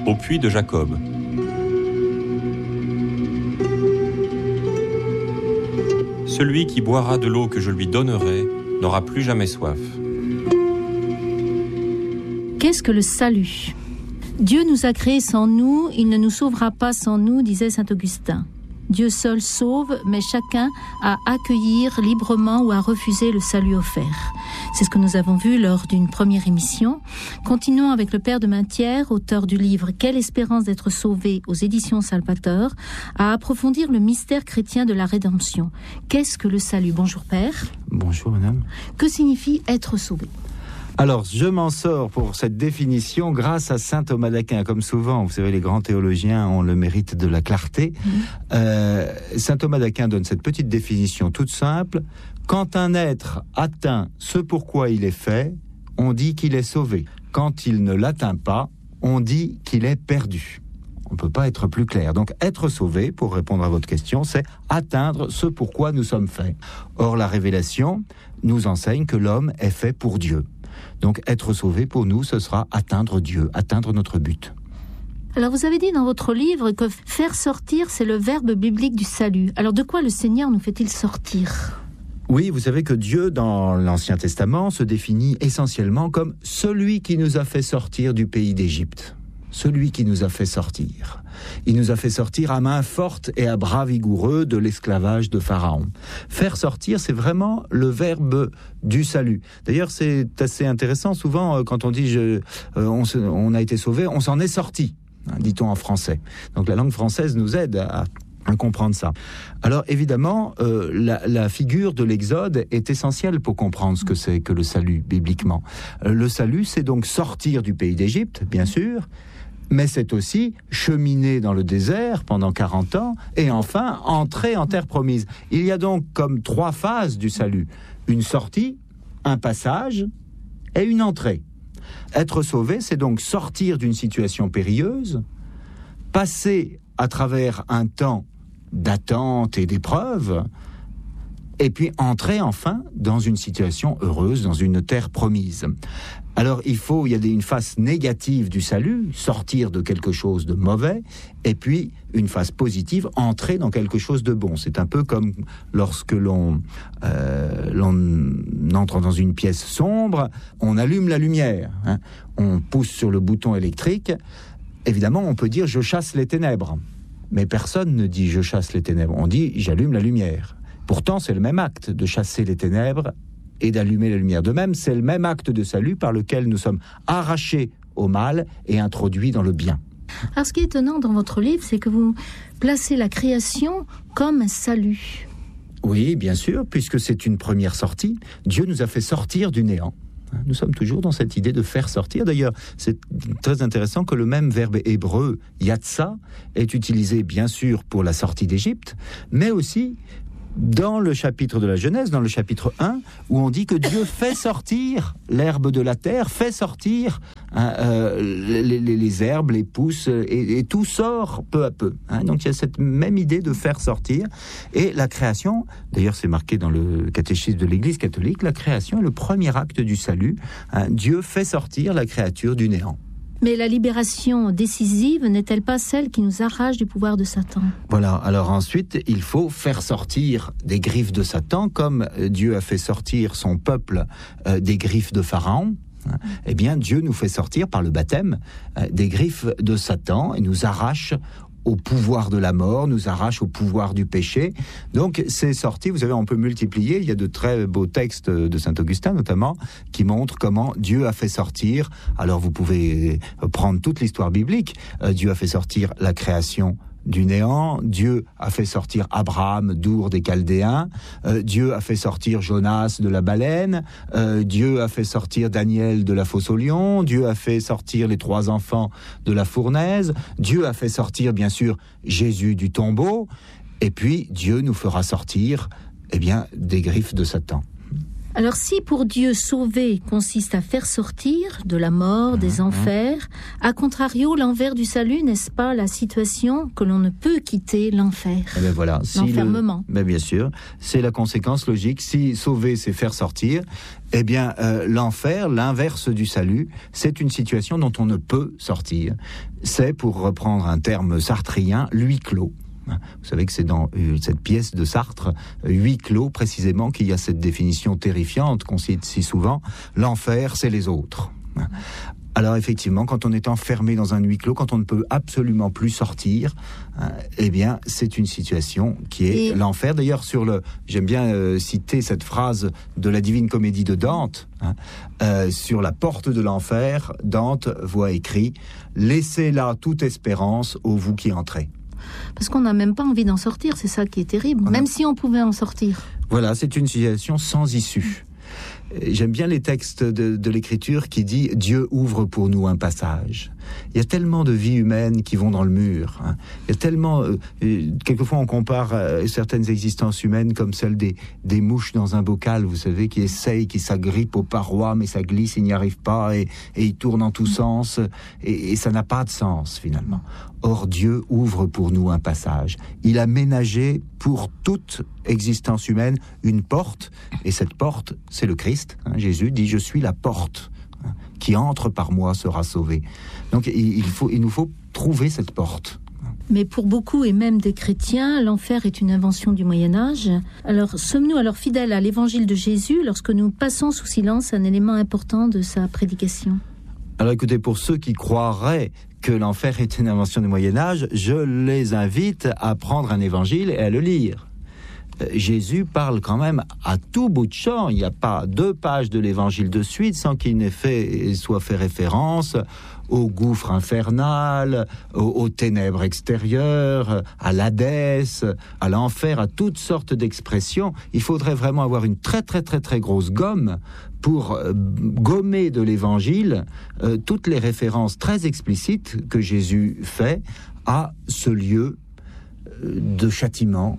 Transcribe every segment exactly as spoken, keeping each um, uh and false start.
au puits de Jacob. Celui qui boira de l'eau que je lui donnerai n'aura plus jamais soif. Qu'est-ce que le salut ? Dieu nous a créés sans nous, il ne nous sauvera pas sans nous, disait saint Augustin. Dieu seul sauve, mais chacun a à accueillir librement ou à refuser le salut offert. C'est ce que nous avons vu lors d'une première émission. Continuons avec le père de Mainthière, auteur du livre « Quelle espérance d'être sauvé » aux éditions Salvator, à approfondir le mystère chrétien de la rédemption. Qu'est-ce que le salut ? Bonjour père. Bonjour madame. Que signifie être sauvé ? Alors, je m'en sors pour cette définition grâce à saint Thomas d'Aquin. Comme souvent, vous savez, les grands théologiens ont le mérite de la clarté. Mmh. Euh, saint Thomas d'Aquin donne cette petite définition toute simple. Quand un être atteint ce pourquoi il est fait, on dit qu'il est sauvé. Quand il ne l'atteint pas, on dit qu'il est perdu. On ne peut pas être plus clair. Donc, être sauvé, pour répondre à votre question, c'est atteindre ce pourquoi nous sommes faits. Or, la révélation nous enseigne que l'homme est fait pour Dieu. Donc, être sauvé, pour nous, ce sera atteindre Dieu, atteindre notre but. Alors, vous avez dit dans votre livre que faire sortir, c'est le verbe biblique du salut. Alors, de quoi le Seigneur nous fait-il sortir ? Oui, vous savez que Dieu, dans l'Ancien Testament, se définit essentiellement comme celui qui nous a fait sortir du pays d'Égypte. Celui qui nous a fait sortir. Il nous a fait sortir à main forte et à bras vigoureux de l'esclavage de Pharaon. Faire sortir, c'est vraiment le verbe du salut. D'ailleurs, c'est assez intéressant. Souvent, quand on dit je, euh, on, se, on a été sauvé, on s'en est sorti, hein, dit-on en français. Donc la langue française nous aide à, à comprendre ça. Alors évidemment, euh, la, la figure de l'Exode est essentielle pour comprendre ce que c'est que le salut bibliquement. Euh, le salut, c'est donc sortir du pays d'Égypte, bien sûr, mais c'est aussi cheminer dans le désert pendant quarante ans et enfin entrer en terre promise. Il y a donc comme trois phases du salut. Une sortie, un passage et une entrée. Être sauvé, c'est donc sortir d'une situation périlleuse, passer à travers un temps d'attente et d'épreuve, et puis entrer enfin dans une situation heureuse, dans une terre promise. Alors il faut, il y a des, une face négative du salut, sortir de quelque chose de mauvais, et puis une face positive, entrer dans quelque chose de bon. C'est un peu comme lorsque l'on, euh, l'on entre dans une pièce sombre, on allume la lumière, hein, on pousse sur le bouton électrique, évidemment on peut dire « je chasse les ténèbres », mais personne ne dit « je chasse les ténèbres », on dit « j'allume la lumière ». Pourtant, c'est le même acte de chasser les ténèbres et d'allumer la lumière. De même, c'est le même acte de salut par lequel nous sommes arrachés au mal et introduits dans le bien. Alors, ce qui est étonnant dans votre livre, c'est que vous placez la création comme un salut. Oui, bien sûr, puisque c'est une première sortie. Dieu nous a fait sortir du néant. Nous sommes toujours dans cette idée de faire sortir. D'ailleurs, c'est très intéressant que le même verbe hébreu, yatsa, est utilisé bien sûr pour la sortie d'Égypte, mais aussi dans le chapitre de la Genèse, dans le chapitre un, où on dit que Dieu fait sortir l'herbe de la terre, fait sortir hein, euh, les, les, les herbes, les pousses, et, et tout sort peu à peu. Hein. Donc il y a cette même idée de faire sortir. Et la création, d'ailleurs c'est marqué dans le catéchisme de l'Église catholique, la création est le premier acte du salut. Hein. Dieu fait sortir la créature du néant. Mais la libération décisive n'est-elle pas celle qui nous arrache du pouvoir de Satan ? Voilà, alors ensuite, il faut faire sortir des griffes de Satan, comme Dieu a fait sortir son peuple euh, des griffes de Pharaon. Eh bien, Dieu nous fait sortir par le baptême euh, des griffes de Satan et nous arrache au pouvoir de la mort, nous arrache au pouvoir du péché. Donc, c'est sorti, vous savez, on peut multiplier. Il y a de très beaux textes de saint Augustin, notamment, qui montrent comment Dieu a fait sortir. Alors, vous pouvez prendre toute l'histoire biblique. Euh, Dieu a fait sortir la création du néant, Dieu a fait sortir Abraham d'Our des Chaldéens, euh, Dieu a fait sortir Jonas de la baleine, euh, Dieu a fait sortir Daniel de la fosse au lion, Dieu a fait sortir les trois enfants de la fournaise, Dieu a fait sortir bien sûr Jésus du tombeau, et puis Dieu nous fera sortir eh bien, des griffes de Satan. Alors si pour Dieu sauver consiste à faire sortir de la mort, des mmh, enfers, à contrario, l'envers du salut, n'est-ce pas la situation que l'on ne peut quitter, l'enfer, eh ben voilà, si l'enfermement. Le, ben bien sûr, c'est la conséquence logique. Si sauver, c'est faire sortir, eh bien euh, l'enfer, l'inverse du salut, c'est une situation dont on ne peut sortir. C'est, pour reprendre un terme sartrien, l'huis clos. Vous savez que c'est dans cette pièce de Sartre, huis clos précisément, qu'il y a cette définition terrifiante qu'on cite si souvent. L'enfer, c'est les autres. Alors effectivement, quand on est enfermé dans un huis clos, quand on ne peut absolument plus sortir, hein, eh bien, c'est une situation qui est Et... l'enfer. D'ailleurs, sur le, j'aime bien euh, citer cette phrase de la Divine Comédie de Dante, hein, euh, sur la porte de l'enfer, Dante voit écrit « Laissez là toute espérance ô vous qui entrez ». Parce qu'on n'a même pas envie d'en sortir, c'est ça qui est terrible, voilà. Même si on pouvait en sortir. Voilà, c'est une situation sans issue. J'aime bien les textes de, de l'Écriture qui dit « Dieu ouvre pour nous un passage ». Il y a tellement de vies humaines qui vont dans le mur. Hein. Il y a tellement... Euh, quelquefois, on compare euh, certaines existences humaines comme celle des, des mouches dans un bocal, vous savez, qui essayent, qui s'agrippent aux parois, mais ça glisse, ils n'y arrivent pas, et, et ils tournent en tous sens, et, et ça n'a pas de sens, finalement. Or, Dieu ouvre pour nous un passage. Il a ménagé pour toute existence humaine une porte, et cette porte, c'est le Christ. Hein. Jésus dit « Je suis la porte. Hein. Qui entre par moi sera sauvé. » Donc, il, il, faut, il nous faut trouver cette porte. Mais pour beaucoup, et même des chrétiens, l'enfer est une invention du Moyen-Âge. Alors, sommes-nous alors fidèles à l'évangile de Jésus lorsque nous passons sous silence un élément important de sa prédication ? Alors écoutez, pour ceux qui croiraient que l'enfer est une invention du Moyen-Âge, je les invite à prendre un évangile et à le lire. Jésus parle quand même à tout bout de champ. Il n'y a pas deux pages de l'évangile de suite sans qu'il n'ait fait, soit fait référence au gouffre infernal, aux, aux ténèbres extérieures, à l'Hadès, à l'enfer, à toutes sortes d'expressions. Il faudrait vraiment avoir une très très très très grosse gomme pour euh, gommer de l'évangile euh, toutes les références très explicites que Jésus fait à ce lieu euh, de châtiment.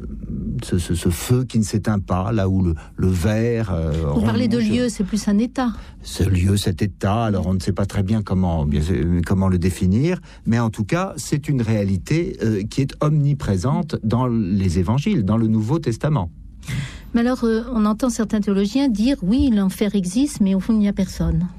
Ce, ce, ce feu qui ne s'éteint pas, là où le, le verre... Euh, Vous parlez de lieu, c'est plus un état. Ce lieu, cet état, alors on ne sait pas très bien comment, bien, comment le définir, mais en tout cas, c'est une réalité euh, qui est omniprésente dans les évangiles, dans le Nouveau Testament. Mais alors, euh, on entend certains théologiens dire, oui, l'enfer existe, mais au fond, il n'y a personne.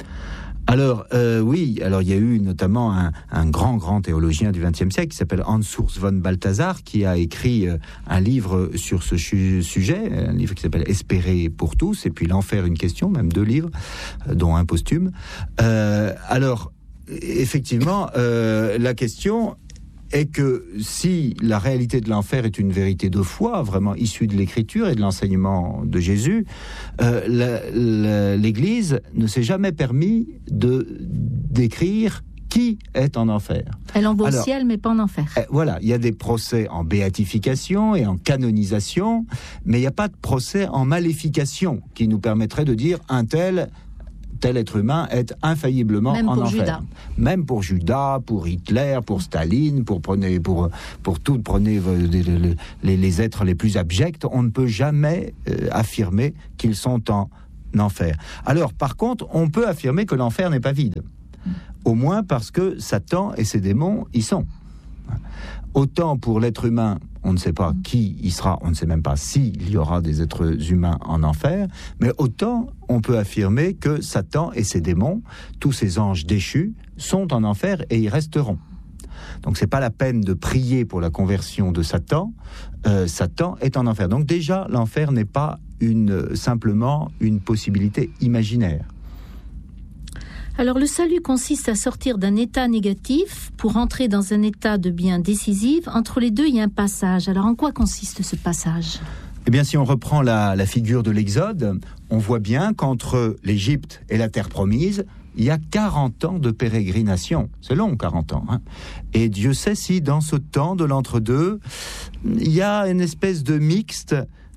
Alors, euh, oui, alors il y a eu notamment un, un grand, grand théologien du vingtième siècle qui s'appelle Hans Urs von Balthasar, qui a écrit euh, un livre sur ce chu- sujet, un livre qui s'appelle « Espérer pour tous », et puis « L'enfer, une question », même deux livres, euh, dont un posthume. Euh, alors, effectivement, euh, la question est que si la réalité de l'enfer est une vérité de foi, vraiment issue de l'Écriture et de l'enseignement de Jésus, euh, la, la, l'Église ne s'est jamais permis de décrire qui est en enfer. Elle en va au ciel, mais pas en enfer. Euh, voilà, il y a des procès en béatification et en canonisation, mais il n'y a pas de procès en maléfication qui nous permettrait de dire un tel... tel être humain est infailliblement Même en pour enfer. Judas. Même pour Judas, pour Hitler, pour Staline, pour prenez, pour pour tout, prenez les, les, les êtres les plus abjects, on ne peut jamais euh, affirmer qu'ils sont en enfer. Alors, par contre, on peut affirmer que l'enfer n'est pas vide. Au moins parce que Satan et ses démons y sont. Autant pour l'être humain, on ne sait pas qui y sera, on ne sait même pas s'il y aura des êtres humains en enfer, mais autant on peut affirmer que Satan et ses démons, tous ces anges déchus, sont en enfer et y resteront. Donc c'est pas la peine de prier pour la conversion de Satan, euh, Satan est en enfer. Donc déjà, l'enfer n'est pas une, simplement une possibilité imaginaire. Alors le salut consiste à sortir d'un état négatif pour entrer dans un état de bien décisif. Entre les deux, il y a un passage. Alors en quoi consiste ce passage ? Eh bien, si on reprend la, la figure de l'Exode, on voit bien qu'entre l'Égypte et la terre promise, il y a quarante ans de pérégrination. C'est long, quarante ans. Hein. Et Dieu sait si, dans ce temps de l'entre-deux, il y a une espèce de mixte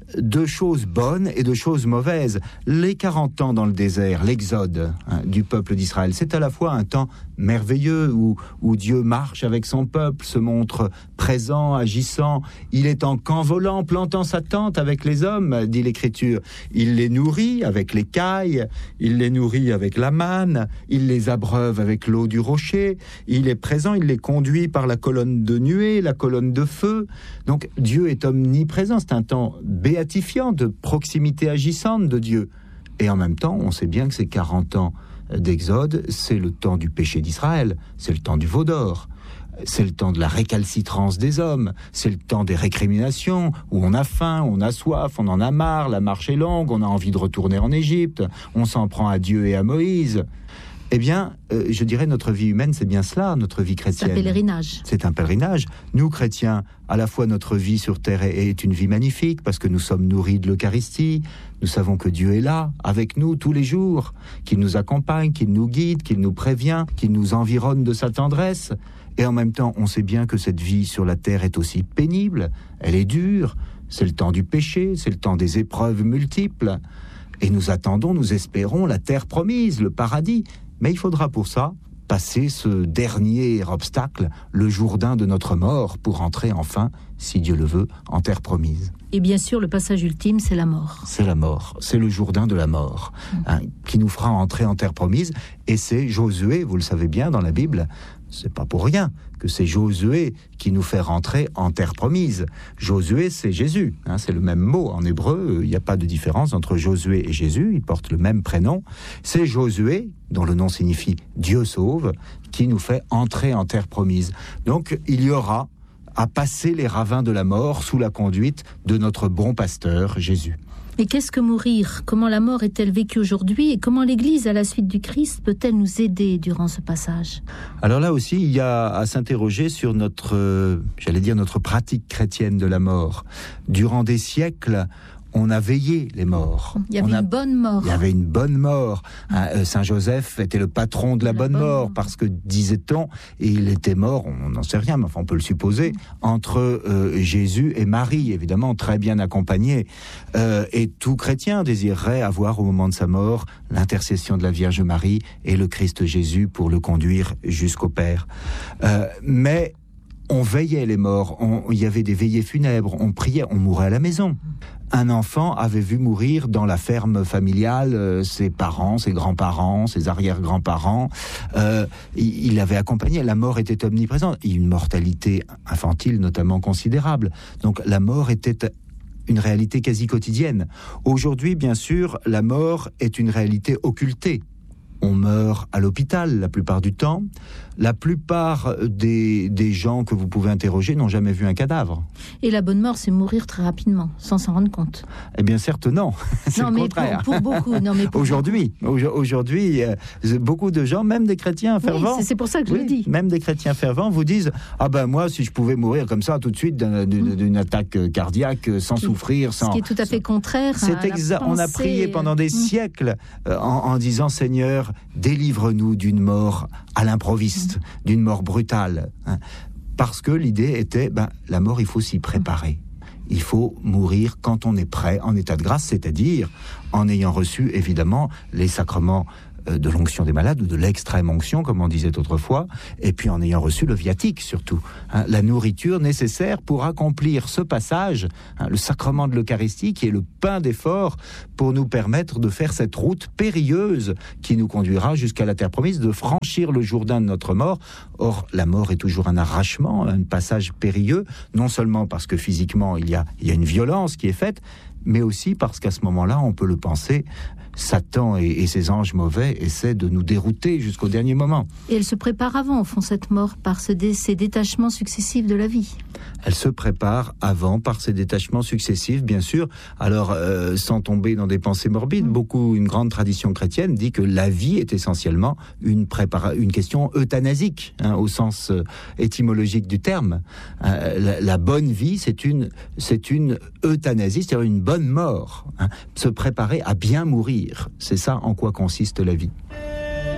de choses bonnes et de choses mauvaises. Les quarante ans dans le désert, l'exode hein, du peuple d'Israël, c'est à la fois un temps merveilleux où, où Dieu marche avec son peuple, se montre présent, agissant. Il est en camp volant, plantant sa tente avec les hommes, dit l'Écriture. Il les nourrit avec les cailles, il les nourrit avec la manne, il les abreuve avec l'eau du rocher, il est présent, il les conduit par la colonne de nuée, la colonne de feu. Donc Dieu est omniprésent, c'est un temps béatifiant de proximité agissante de Dieu. Et en même temps, on sait bien que ces quarante ans d'Exode, c'est le temps du péché d'Israël, c'est le temps du veau d'or, c'est le temps de la récalcitrance des hommes, c'est le temps des récriminations, où on a faim, on a soif, on en a marre, la marche est longue, on a envie de retourner en Égypte, on s'en prend à Dieu et à Moïse. Eh bien, euh, je dirais notre vie humaine, c'est bien cela, notre vie chrétienne. C'est un pèlerinage. C'est un pèlerinage. Nous, chrétiens, à la fois notre vie sur terre est, est une vie magnifique, parce que nous sommes nourris de l'Eucharistie, nous savons que Dieu est là, avec nous tous les jours, qu'il nous accompagne, qu'il nous guide, qu'il nous prévient, qu'il nous environne de sa tendresse. Et en même temps, on sait bien que cette vie sur la terre est aussi pénible, elle est dure, c'est le temps du péché, c'est le temps des épreuves multiples. Et nous attendons, nous espérons la terre promise, le paradis. Mais il faudra pour ça passer ce dernier obstacle, le Jourdain de notre mort, pour entrer enfin, si Dieu le veut, en terre promise. Et bien sûr, le passage ultime, c'est la mort. C'est la mort, c'est le Jourdain de la mort, mmh. hein, qui nous fera entrer en terre promise. Et c'est Josué, vous le savez bien dans la Bible, c'est pas pour rien que c'est Josué qui nous fait rentrer en terre promise. Josué, c'est Jésus, hein, c'est le même mot en hébreu, il n'y a pas de différence entre Josué et Jésus, ils portent le même prénom. C'est Josué, dont le nom signifie Dieu sauve, qui nous fait entrer en terre promise. Donc il y aura à passer les ravins de la mort sous la conduite de notre bon pasteur Jésus. Et qu'est-ce que mourir ? Comment la mort est-elle vécue aujourd'hui ? Et comment l'Église, à la suite du Christ, peut-elle nous aider durant ce passage ? Alors là aussi, il y a à s'interroger sur notre, euh, j'allais dire, notre pratique chrétienne de la mort. Durant des siècles, on a veillé les morts. Il y avait on a... une bonne mort. Il y avait une bonne mort. Hein, Saint Joseph était le patron de la, la bonne, bonne mort, parce que, disait-on, il était mort, on n'en sait rien, mais enfin on peut le supposer, entre euh, Jésus et Marie, évidemment très bien accompagnés. Euh, et tout chrétien désirerait avoir au moment de sa mort l'intercession de la Vierge Marie et le Christ Jésus pour le conduire jusqu'au Père. Euh, mais on veillait les morts, on, il y avait des veillées funèbres, on priait, on mourait à la maison. Un enfant avait vu mourir dans la ferme familiale euh, ses parents, ses grands-parents, ses arrière-grands-parents. Euh, il, il avait accompagné, la mort était omniprésente. Il y a une mortalité infantile notamment considérable. Donc la mort était une réalité quasi quotidienne. Aujourd'hui, bien sûr, la mort est une réalité occultée. On meurt à l'hôpital la plupart du temps. La plupart des, des gens que vous pouvez interroger n'ont jamais vu un cadavre. Et la bonne mort, c'est mourir très rapidement, sans s'en rendre compte. Eh bien, certes, non. C'est non, le mais contraire. Pour, pour beaucoup. Non, mais pour aujourd'hui, beaucoup. aujourd'hui, euh, beaucoup de gens, même des chrétiens fervents, oui, c'est, c'est pour ça que je oui, le dis. Même des chrétiens fervents vous disent « Ah ben moi, si je pouvais mourir comme ça tout de suite d'une, d'une, d'une attaque cardiaque, sans qui, souffrir, sans... » Ce qui est tout à fait contraire c'est à exa- la pensée... On a prié pendant des mmh. siècles euh, en, en disant « Seigneur, délivre-nous d'une mort à l'improviste, mmh. d'une mort brutale. Hein. » Parce que l'idée était, ben, la mort, il faut s'y préparer. Il faut mourir quand on est prêt, en état de grâce, c'est-à-dire en ayant reçu, évidemment, les sacrements de l'onction des malades, ou de l'extrême onction, comme on disait autrefois, et puis en ayant reçu le viatique, surtout. Hein, la nourriture nécessaire pour accomplir ce passage, hein, le sacrement de l'Eucharistie, qui est le pain d'effort pour nous permettre de faire cette route périlleuse qui nous conduira jusqu'à la terre promise, de franchir le Jourdain de notre mort. Or, la mort est toujours un arrachement, un passage périlleux, non seulement parce que physiquement, il y a, il y a une violence qui est faite, mais aussi parce qu'à ce moment-là, on peut le penser, Satan et, et ses anges mauvais essaient de nous dérouter jusqu'au dernier moment. Et elle se prépare avant, au fond, cette mort, par ce dé, ces détachements successifs de la vie. Elle se prépare avant par ces détachements successifs, bien sûr. Alors, euh, sans tomber dans des pensées morbides, mmh. beaucoup, une grande tradition chrétienne dit que la vie est essentiellement une, prépara- une question euthanasique, hein, au sens euh, étymologique du terme. Euh, la, la bonne vie, c'est une, c'est une euthanasie, c'est-à-dire une bonne mort. Hein, se préparer à bien mourir. C'est ça en quoi consiste la vie.